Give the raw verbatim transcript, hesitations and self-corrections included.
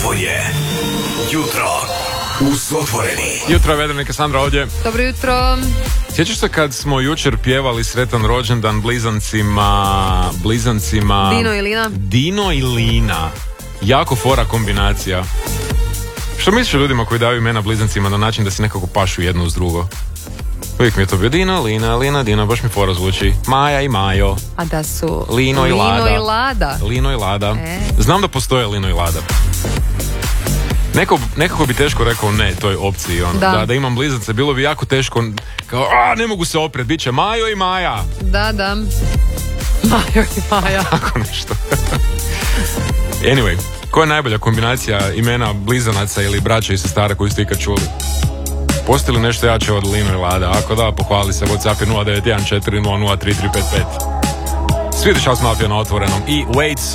Ovo je Jutro uz Otvoreni. Jutro, Vedranik i Sandra ovdje. Dobro jutro. Sjećaš se kad smo jučer pjevali sretan rođendan blizancima, blizancima... Dino i Lina. Dino i Lina. Jako fora kombinacija. Što misliš o ljudima koji daju imena blizancima na način da si nekako pašu jedno uz drugo? Uvijek mi je to bio Dino, Lina, Lina, Dino, baš mi fora zvuči. Maja i Majo. A da su Lino i Lada. Lino i Lada. Lino i Lada. E. Znam da postoje Lino i Lada. Neko, nekako bi teško rekao ne toj opciji. Ono. Da. Da, da imam blizance, bilo bi jako teško. Kao, a, ne mogu se opret, bit će Majo i Maja. Da, da. Majo i Maja. Tako nešto. Anyway, koja je najbolja kombinacija imena blizanaca ili braća i sestara koju ste ikad čuli? Postoji li nešto jače od Lino i Lada? Ako da, pohvali se. WhatsApp je nula devet jedan četiri nula nula tri tri pet pet. Swedish House Mafia na Otvorenom i Wait